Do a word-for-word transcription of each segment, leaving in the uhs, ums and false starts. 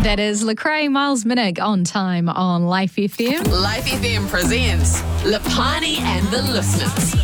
That is Lecrae, Miles Minnick on Time on Life F M. Life F M presents Lipani and the Listeners.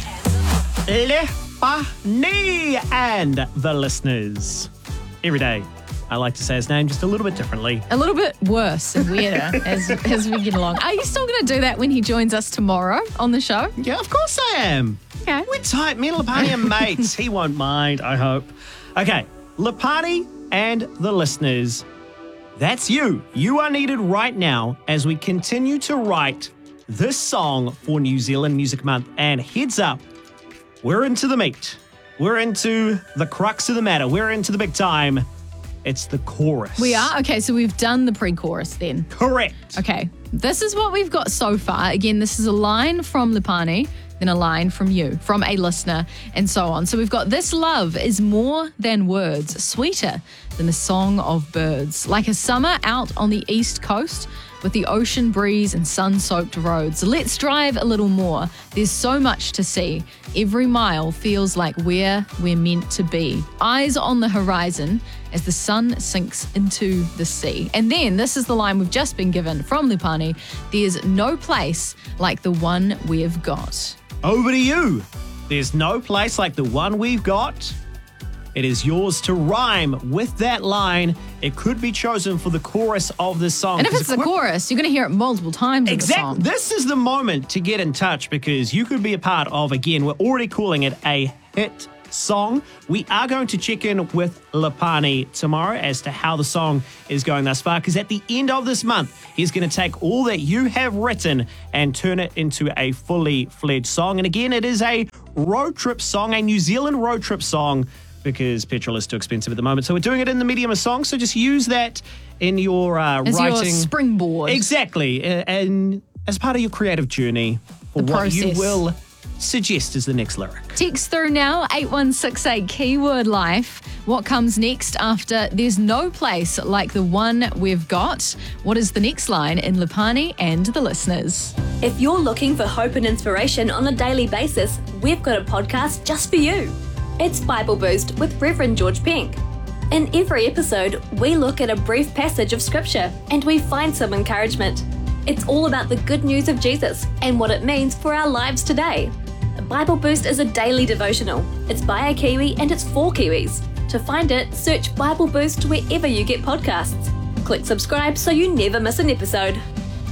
Lipani and the Listeners. Every day, I like to say his name just a little bit differently. A little bit worse and weirder as, as we get along. Are you still going to do that when he joins us tomorrow on the show? Yeah, of course I am. Okay. We're tight. Me and Lipani are mates. He won't mind, I hope. Okay, Lipani and the Listeners. That's you. You are needed right now as we continue to write this song for New Zealand Music Month. And heads up, we're into the meat. We're into the crux of the matter. We're into the big time. It's the chorus. We are? Okay, so we've done the pre-chorus then. Correct. Okay, this is what we've got so far. Again, this is a line from Lipani, then a line from you, from a listener, and so on. So we've got, this love is more than words, sweeter than the song of birds. Like a summer out on the east coast with the ocean breeze and sun-soaked roads. Let's drive a little more. There's so much to see. Every mile feels like where we're meant to be. Eyes on the horizon as the sun sinks into the sea. And then, this is the line we've just been given from Lipani. There's no place like the one we've got. Over to you. There's no place like the one we've got. It is yours to rhyme with that line. It could be chosen for the chorus of this song. And if it's the chorus, you're going to hear it multiple times Exactly. in the song. This is the moment to get in touch because you could be a part of, again, we're already calling it a hit song. We are going to check in with Lipani tomorrow as to how the song is going thus far, because at the end of this month, he's going to take all that you have written and turn it into a fully fledged song. And again, it is a road trip song, a New Zealand road trip song, because petrol is too expensive at the moment. So we're doing it in the medium of song. So just use that in your uh, as writing. your springboard. Exactly. Uh, and as part of your creative journey for The what process. you will suggest as the next lyric. Text through now, eight one six eight, keyword life. What comes next after there's no place like the one we've got? What is the next line in Lipani and the Listeners? If you're looking for hope and inspiration on a daily basis, we've got a podcast just for you. It's Bible Boost with Reverend George Pink. In every episode, we look at a brief passage of scripture and we find some encouragement. It's all about the good news of Jesus and what it means for our lives today. Bible Boost is a daily devotional. It's by a Kiwi and it's for Kiwis. To find it, search Bible Boost wherever you get podcasts. Click subscribe so you never miss an episode.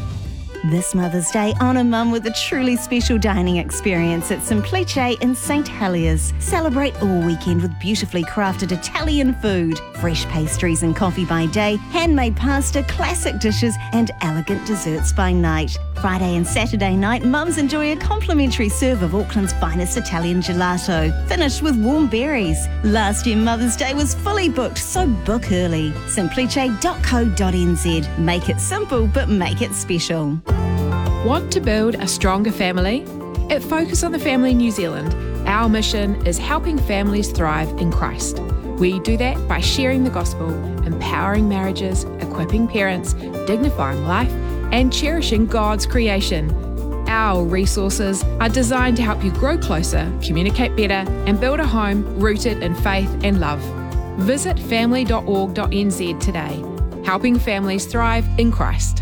This Mother's Day, honour Mum with a truly special dining experience at Simplice in Saint Heliers. Celebrate all weekend with beautifully crafted Italian food, fresh pastries and coffee by day, handmade pasta, classic dishes and elegant desserts by night. Friday and Saturday night, mums enjoy a complimentary serve of Auckland's finest Italian gelato, finished with warm berries. Last year Mother's Day was fully booked, so book early. simplice dot co dot n z. Make it simple, but make it special. Want to build a stronger family? At Focus on the Family New Zealand, our mission is helping families thrive in Christ. We do that by sharing the gospel, empowering marriages, equipping parents, dignifying life, and cherishing God's creation. Our resources are designed to help you grow closer, communicate better, and build a home rooted in faith and love. Visit family dot org dot n z today, helping families thrive in Christ.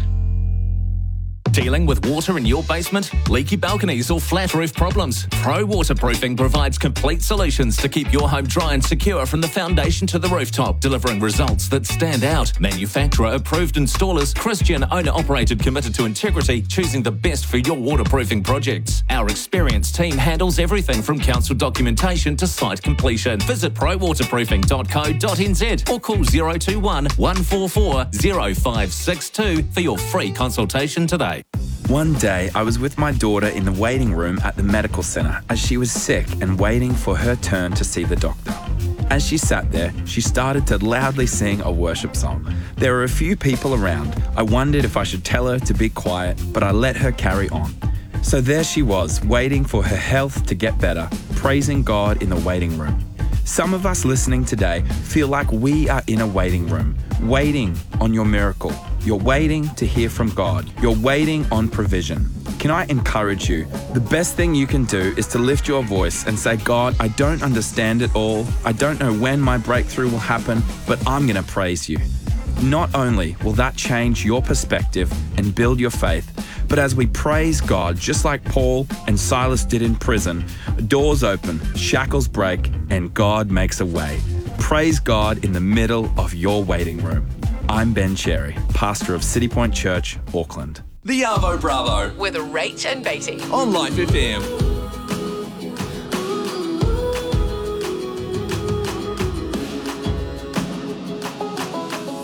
Dealing with water in your basement, leaky balconies or flat roof problems? Pro Waterproofing provides complete solutions to keep your home dry and secure from the foundation to the rooftop, delivering results that stand out. Manufacturer approved installers, Christian owner operated, committed to integrity, choosing the best for your waterproofing projects. Our experienced team handles everything from council documentation to site completion. Visit pro waterproofing dot co dot n z or call zero two one, one four four, zero five six two for your free consultation today. One day, I was with my daughter in the waiting room at the medical centre as she was sick and waiting for her turn to see the doctor. As she sat there, she started to loudly sing a worship song. There were a few people around. I wondered if I should tell her to be quiet, but I let her carry on. So there she was, waiting for her health to get better, praising God in the waiting room. Some of us listening today feel like we are in a waiting room, waiting on your miracle. You're waiting to hear from God. You're waiting on provision. Can I encourage you? The best thing you can do is to lift your voice and say, God, I don't understand it all. I don't know when my breakthrough will happen, but I'm going to praise you. Not only will that change your perspective and build your faith, but as we praise God, just like Paul and Silas did in prison, doors open, shackles break, and God makes a way. Praise God in the middle of your waiting room. I'm Ben Cherry, pastor of City Point Church, Auckland. The Arvo Bravo With Rach and Beatty. on Life F M.